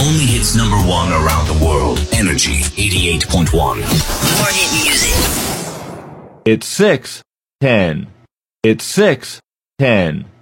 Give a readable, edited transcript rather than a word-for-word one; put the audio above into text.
only hits number one around the world. Energy 88.1. More hit music. It's 6:10. It's 6:10.